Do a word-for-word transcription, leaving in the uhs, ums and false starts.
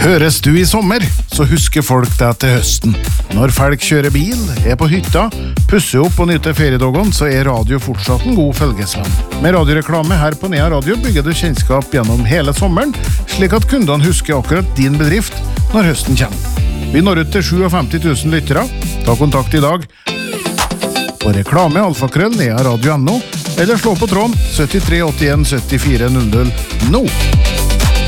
Høres du i sommer, så husker folk deg til høsten. Når folk kjører bil, er på hytta, pusser opp og nyter feriedagene, så er radio fortsatt en god følgesvenn. Med radioreklame her på Nea Radio bygger du kjennskap gjennom hele sommeren, slik at kundene husker akkurat din bedrift når høsten kommer. Vi når ut til femtisju tusen lyttere. Ta kontakt i dag på reklame alfakrøll nea radio punktum no eller slå på tråden syttitre åttien syttifire null null nå.